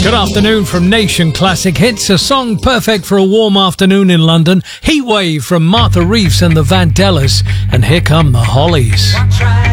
Good afternoon from Nation Classic Hits, a song perfect for a warm afternoon in London. Heatwave from Martha Reeves and the Vandellas, and here come the Hollies.